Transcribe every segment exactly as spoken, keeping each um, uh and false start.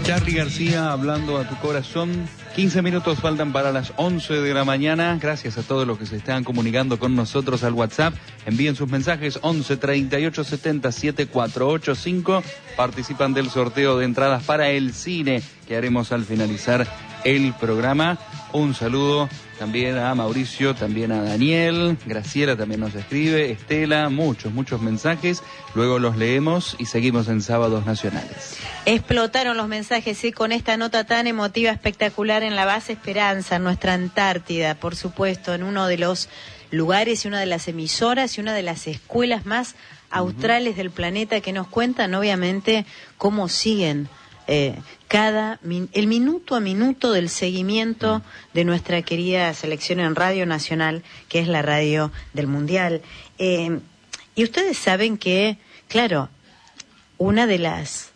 Charly García hablando a tu corazón. quince minutos faltan para las once de la mañana. Gracias a todos los que se están comunicando con nosotros al WhatsApp. Envíen sus mensajes once treinta y ocho setenta setenta y cuatro ochenta y cinco. Participan del sorteo de entradas para el cine que haremos al finalizar el programa. Un saludo también a Mauricio, también a Daniel, Graciela también nos escribe, Estela, muchos, muchos mensajes. Luego los leemos y seguimos en Sábados Nacionales. Explotaron los mensajes, sí, con esta nota tan emotiva, espectacular en la base Esperanza, en nuestra Antártida, por supuesto, en uno de los lugares y una de las emisoras y una de las escuelas más australes uh-huh. del planeta, que nos cuentan obviamente cómo siguen eh, cada min- el minuto a minuto del seguimiento uh-huh. de nuestra querida selección en Radio Nacional, que es la radio del Mundial. Eh, y ustedes saben que, claro, una de las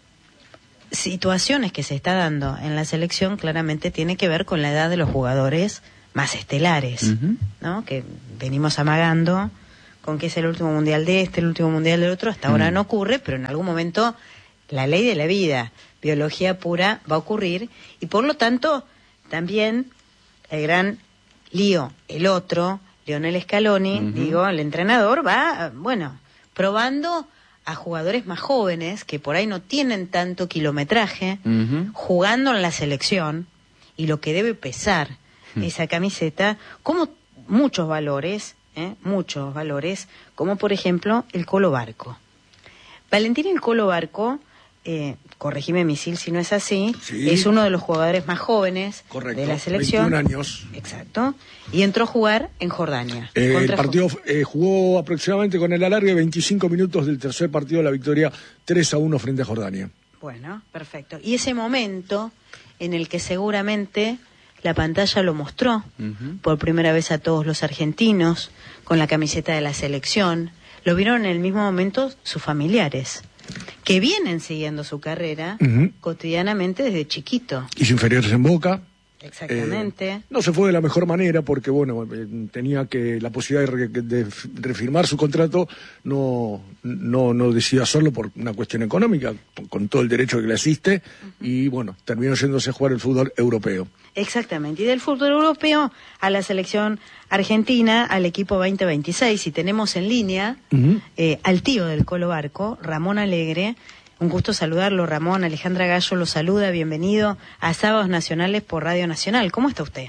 situaciones que se está dando en la selección claramente tiene que ver con la edad de los jugadores más estelares, uh-huh. ¿no? Que venimos amagando con que es el último mundial de este, el último mundial del otro. Hasta uh-huh. ahora no ocurre, pero en algún momento la ley de la vida, biología pura, va a ocurrir, y por lo tanto también el gran lío, el otro, Lionel Scaloni, uh-huh. digo, el entrenador va, bueno, probando a jugadores más jóvenes que por ahí no tienen tanto kilometraje, uh-huh. jugando en la selección, y lo que debe pesar uh-huh. esa camiseta, como muchos valores, ¿eh? muchos valores, como por ejemplo el Colo Barco. Valentín el Colo Barco, eh, corregime Misil si no es así, sí. es uno de los jugadores más jóvenes Correcto. de la selección. veintiún años. Exacto. Y entró a jugar en Jordania. Eh, el partido eh, jugó aproximadamente con el alargue veinticinco minutos del tercer partido de la victoria tres a uno frente a Jordania. Bueno, perfecto. Y ese momento en el que seguramente la pantalla lo mostró uh-huh. por primera vez a todos los argentinos con la camiseta de la selección, lo vieron en el mismo momento sus familiares, que vienen siguiendo su carrera uh-huh. cotidianamente desde chiquito. Hizo inferiores en Boca. Exactamente. Eh, no se fue de la mejor manera porque, bueno, eh, tenía que la posibilidad de, re, de refirmar su contrato, no, no, no decidió hacerlo por una cuestión económica, con todo el derecho que le asiste, uh-huh. y, bueno, terminó yéndose a jugar el fútbol europeo. Exactamente, y del fútbol europeo a la selección argentina, al equipo veinte veintiséis, y tenemos en línea uh-huh. eh, al tío del Colo Barco, Ramón Alegre. Un gusto saludarlo, Ramón. Alejandra Gallo lo saluda, bienvenido a Sábados Nacionales por Radio Nacional. ¿Cómo está usted?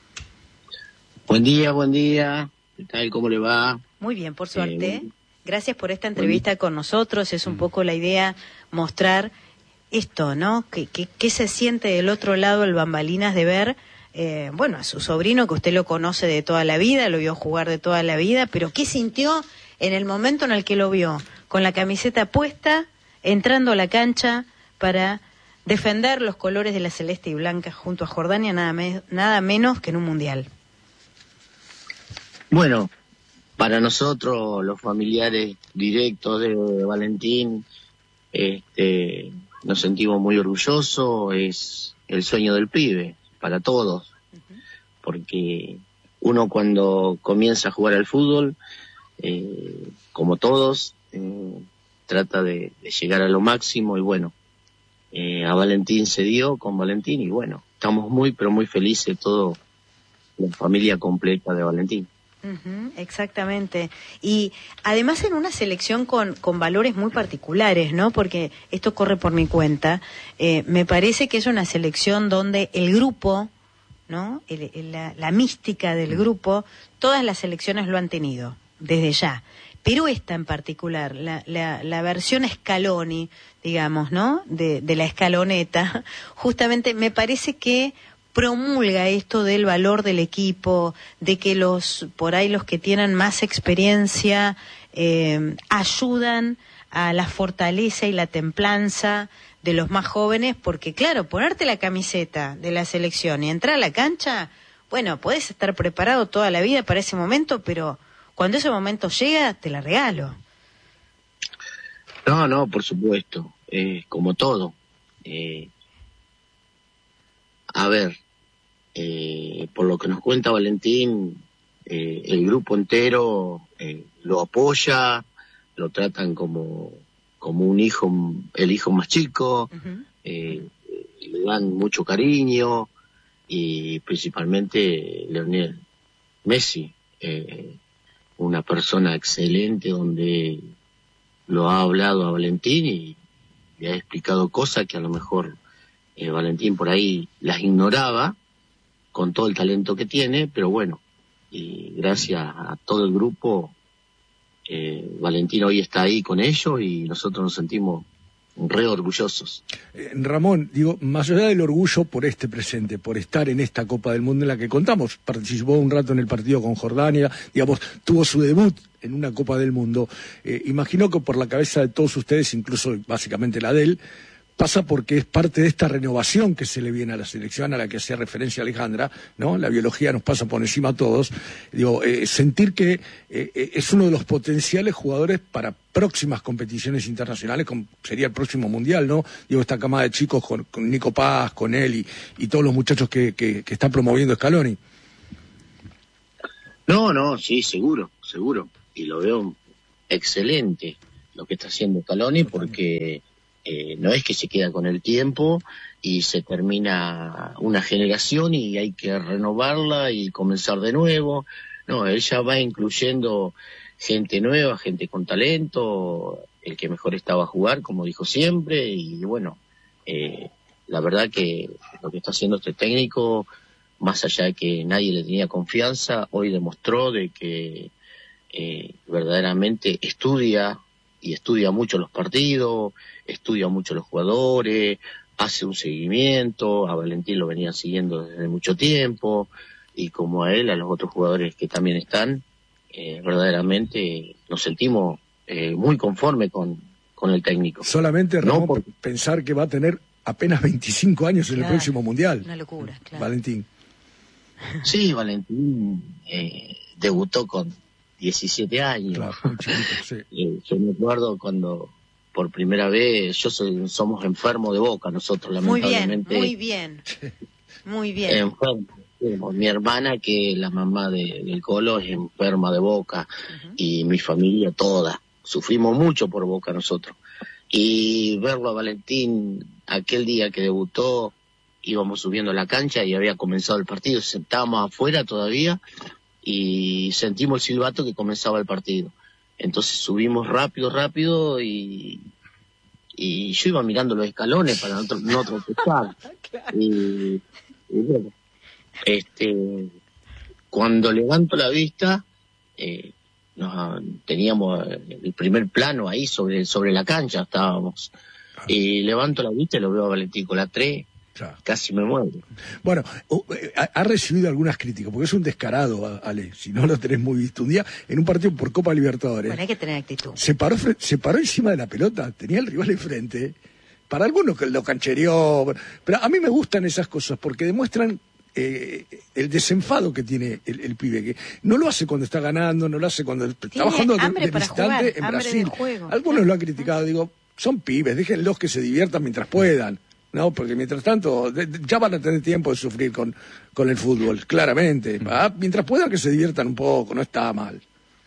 Buen día, buen día. ¿Qué tal? ¿Cómo le va? Muy bien, por suerte. Eh, Gracias por esta entrevista con nosotros. Es un poco la idea mostrar esto, ¿no? ¿Qué, qué, qué se siente del otro lado, el bambalinas, de ver, eh, bueno, a su sobrino, que usted lo conoce de toda la vida, lo vio jugar de toda la vida, pero qué sintió en el momento en el que lo vio, con la camiseta puesta, entrando a la cancha para defender los colores de la celeste y blanca junto a Jordania, nada, me, nada menos que en un mundial? Bueno, para nosotros, los familiares directos de Valentín, este, nos sentimos muy orgullosos. Es el sueño del pibe, para todos, uh-huh. porque uno cuando comienza a jugar al fútbol, eh, como todos, eh, trata de, de llegar a lo máximo, y bueno, eh, a Valentín se dio con Valentín, y bueno, estamos muy pero muy felices, todo la familia completa de Valentín. Uh-huh, exactamente. Y además en una selección con, con valores muy particulares, ¿no? Porque esto corre por mi cuenta. Eh, me parece que es una selección donde el grupo, ¿no? El, el, la, la mística del grupo, todas las selecciones lo han tenido, desde ya. Pero esta en particular, la, la, la versión Scaloni, digamos, ¿no? De, de la escaloneta, justamente me parece que promulga esto del valor del equipo, de que los, por ahí los que tienen más experiencia, eh, ayudan a la fortaleza y la templanza de los más jóvenes, porque claro, ponerte la camiseta de la selección y entrar a la cancha, bueno, podés estar preparado toda la vida para ese momento, pero cuando ese momento llega, te la regalo. No, no, por supuesto, eh, como todo. Eh, a ver, eh, por lo que nos cuenta Valentín, eh, el grupo entero eh, lo apoya, lo tratan como, como un hijo, el hijo más chico, uh-huh. eh, dan mucho cariño, y principalmente Lionel Messi, eh, una persona excelente donde lo ha hablado a Valentín y le ha explicado cosas que a lo mejor eh, Valentín por ahí las ignoraba con todo el talento que tiene, pero bueno, y gracias a todo el grupo, eh, Valentín hoy está ahí con ellos y nosotros nos sentimos re orgullosos. Eh, Ramón, digo, más allá del orgullo por este presente, por estar en esta Copa del Mundo en la que contamos, participó un rato en el partido con Jordania, digamos, tuvo su debut en una Copa del Mundo, eh, imagino que por la cabeza de todos ustedes, incluso básicamente la de él, pasa porque es parte de esta renovación que se le viene a la selección, a la que hacía referencia Alejandra, ¿no? La biología nos pasa por encima a todos. Digo, eh, sentir que eh, es uno de los potenciales jugadores para próximas competiciones internacionales, como sería el próximo Mundial, ¿no? Digo, esta camada de chicos con, con Nico Paz, con él y, y todos los muchachos que, que, que está promoviendo Scaloni. No, no, sí, seguro, seguro. Y lo veo excelente lo que está haciendo Scaloni, porque Eh, no es que se queda con el tiempo y se termina una generación y hay que renovarla y comenzar de nuevo. No, él ya va incluyendo gente nueva, gente con talento, el que mejor estaba a jugar, como dijo siempre, y bueno, eh, la verdad que lo que está haciendo este técnico, más allá de que nadie le tenía confianza, hoy demostró de que eh, verdaderamente estudia y estudia mucho los partidos, estudia mucho los jugadores, hace un seguimiento, a Valentín lo venía siguiendo desde mucho tiempo, y como a él, a los otros jugadores que también están, eh, verdaderamente nos sentimos eh, muy conformes con, con el técnico. Solamente, Ramón, no por... pensar que va a tener apenas veinticinco años en claro, el próximo Mundial. Una locura, claro. Valentín. Sí, Valentín eh, debutó con diecisiete años. Claro, muy chiquito, sí. eh, yo me acuerdo cuando por primera vez, yo soy, somos enfermos de Boca nosotros, lamentablemente. Muy bien, muy bien, muy bien. Enfermos. Mi hermana, que la mamá de, del Colo, es enferma de Boca, uh-huh. y mi familia toda. Sufrimos mucho por Boca nosotros. Y verlo a Valentín aquel día que debutó, íbamos subiendo a la cancha y había comenzado el partido, estábamos afuera todavía, y sentimos el silbato que comenzaba el partido. Entonces subimos rápido, rápido, y, y yo iba mirando los escalones para no, no tropezar. Claro. y, y bueno, este, cuando levanto la vista, eh, nos, teníamos el primer plano ahí sobre, sobre la cancha, estábamos. Y levanto la vista y lo veo a Valentín con la tres. Claro. Casi me muero. Bueno, ha recibido algunas críticas, porque es un descarado, Ale, si no lo tenés muy visto. Un día, en un partido por Copa Libertadores, bueno, hay que tener actitud. Se paró, se paró encima de la pelota, tenía el rival enfrente. Para algunos lo canchereó, pero a mí me gustan esas cosas, porque demuestran eh, el desenfado que tiene el, el pibe, que no lo hace cuando está ganando, no lo hace cuando está bajando de, de visitante en Brasil. Algunos lo han criticado, digo, son pibes, déjenlos que se diviertan mientras puedan. No, porque mientras tanto de, de, ya van a tener tiempo de sufrir con, con el fútbol, claramente. Ah, mientras puedan que se diviertan un poco, no está mal.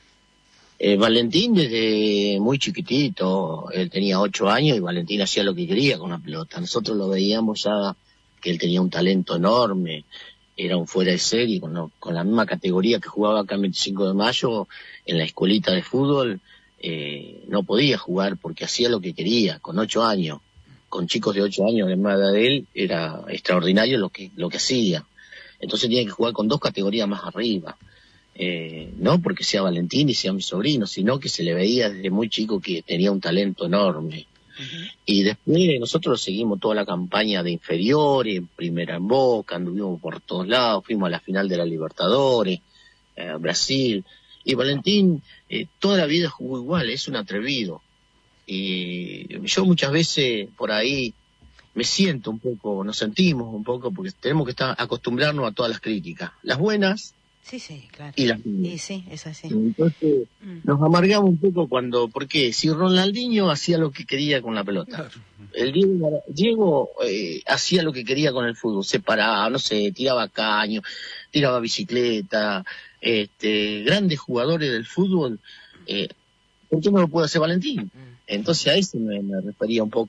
Eh, Valentín desde muy chiquitito, él tenía ocho años y Valentín hacía lo que quería con la pelota. Nosotros lo veíamos ya que él tenía un talento enorme, era un fuera de serie, con, lo, con la misma categoría que jugaba acá en veinticinco de mayo, en la escuelita de fútbol, eh, no podía jugar porque hacía lo que quería, con ocho años. Con chicos de ocho años de más edad de él, era extraordinario lo que lo que hacía. Entonces tenía que jugar con dos categorías más arriba. Eh, no porque sea Valentín y sea mi sobrino, sino que se le veía desde muy chico que tenía un talento enorme. Uh-huh. Y después nosotros lo seguimos toda la campaña de inferiores, primera en Boca, anduvimos por todos lados, fuimos a la final de la Libertadores, eh, Brasil. Y Valentín eh, toda la vida jugó igual, es un atrevido. Y yo muchas veces por ahí me siento un poco, nos sentimos un poco, porque tenemos que estar acostumbrarnos a todas las críticas, las buenas sí, sí, claro. y las malas. Sí, sí, es así. Entonces mm. nos amargamos un poco cuando, porque si Ronaldinho hacía lo que quería con la pelota, claro. el Diego, Diego eh, hacía lo que quería con el fútbol, se paraba, no sé, tiraba caño, tiraba bicicleta, este, grandes jugadores del fútbol, eh, ¿por qué no lo puede hacer Valentín? Mm. Entonces a eso me, me refería un poco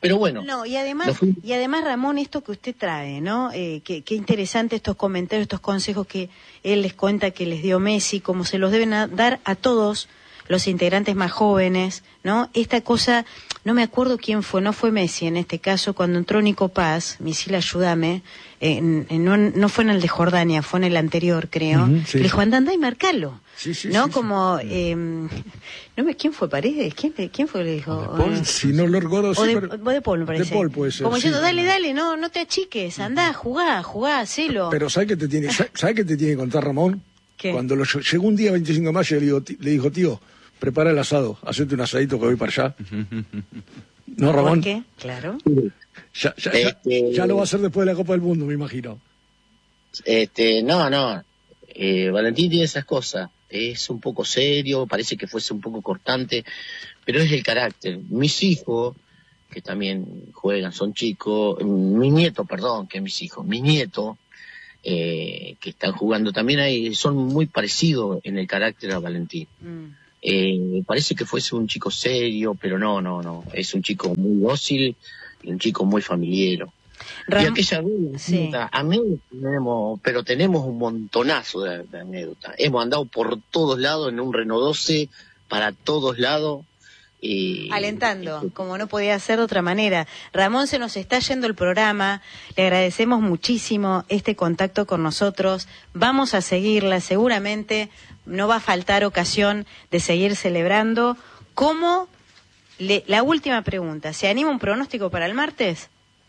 Pero bueno. No, y además, y además Ramón, esto que usted trae, ¿no? Eh, qué, qué interesante estos comentarios, estos consejos que él les cuenta que les dio Messi, como se los deben a, dar a todos los integrantes más jóvenes, ¿no? Esta cosa, no me acuerdo quién fue, no fue Messi en este caso, cuando entró Nico Paz, Misil, ayúdame, eh, en, en, no, no fue en el de Jordania, fue en el anterior, creo, uh-huh, sí. Le dijo, anda, anda y marcalo. Sí, sí, ¿no? Sí, como, sí. Eh, no me, ¿quién fue Paredes? ¿Quién, quién fue que le dijo? De Paul, eh, si no lo recuerdo, sí, de, pero, de Paul, me parece. De Paul puede ser. Como sí, diciendo, sí. dale, dale, no, no te achiques, andá, jugá, jugá, hacelo. Pero ¿sabes qué te tiene, ¿sabes qué te tiene que contar Ramón? ¿Qué? Cuando lo, llegó un día veinticinco de mayo, le, digo, le dijo, tío, prepara el asado, hacete un asadito que voy para allá. ¿No, Ramón? ¿Por qué? Claro. Ya, ya, ya, este... ya lo va a hacer después de la Copa del Mundo, me imagino. Este, no, no. Eh, Valentín tiene esas cosas. Es un poco serio, parece que fuese un poco cortante, pero es el carácter. Mis hijos, que también juegan, son chicos, mi nieto, perdón, que mis hijos, mi nieto, eh, que están jugando también ahí, son muy parecidos en el carácter a Valentín. Mm. Eh, parece que fuese un chico serio, pero no, no, no. Es un chico muy dócil y un chico muy familiero. Ram... Y aquella vez, sí. a mí tenemos, pero tenemos un montonazo de, de anécdotas. Hemos andado por todos lados en un Renault doce, para todos lados. Y... alentando, como no podía ser de otra manera. Ramón, se nos está yendo el programa, le agradecemos muchísimo este contacto con nosotros, vamos a seguirla, seguramente no va a faltar ocasión de seguir celebrando. ¿Cómo? Le... La última pregunta, ¿se anima un pronóstico para el martes?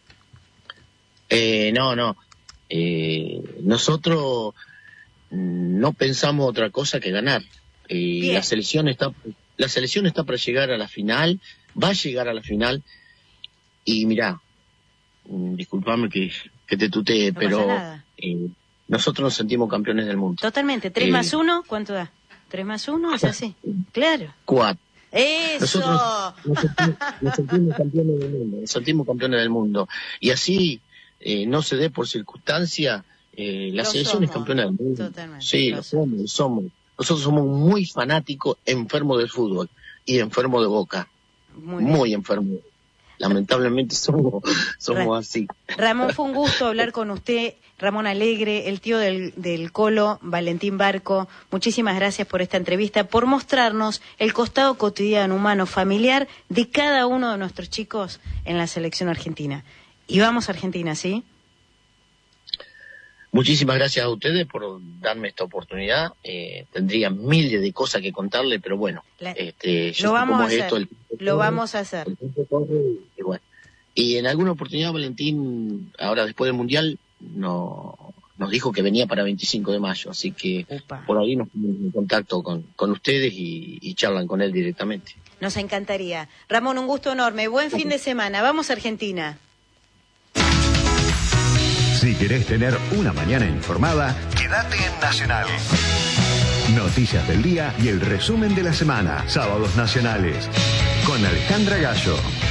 Eh, no, no. Eh, nosotros no pensamos otra cosa que ganar. Eh, la selección está... La selección está para llegar a la final, va a llegar a la final, y mirá, disculpame que, que te tutee, no pero eh, nosotros nos sentimos campeones del mundo. Totalmente, tres eh, más uno, ¿cuánto da? ¿Tres más uno? ¿Es así? Claro. Cuatro. ¡Eso! Nosotros nos sentimos, nos sentimos campeones del mundo, nos sentimos campeones del mundo, y así eh, no se dé por circunstancia, eh, la lo selección somos. Es campeona del mundo. Totalmente. Sí, lo, lo somos, lo somos. Nosotros somos muy fanáticos, enfermos del fútbol y enfermos de Boca. Muy, muy enfermos. Lamentablemente somos, somos Ra- así. Ramón, fue un gusto hablar con usted. Ramón Alegre, el tío del, del Colo, Valentín Barco. Muchísimas gracias por esta entrevista, por mostrarnos el costado cotidiano, humano, familiar de cada uno de nuestros chicos en la selección argentina. Y vamos a Argentina, ¿sí? Muchísimas gracias a ustedes por darme esta oportunidad. Eh, tendría miles de cosas que contarle, pero bueno, La, este, lo vamos a hacer. Esto, el, lo corre, vamos a hacer. Corre, y, bueno. Y en alguna oportunidad Valentín, ahora después del Mundial, no, nos dijo que venía para veinticinco de mayo, así que Upa. Por ahí nos ponemos en contacto con, con ustedes y, y charlan con él directamente. Nos encantaría. Ramón, un gusto enorme. Buen fin de semana. Vamos a Argentina. Si querés tener una mañana informada, quédate en Nacional. Noticias del día y el resumen de la semana. Sábados Nacionales. Con Alejandra Gallo.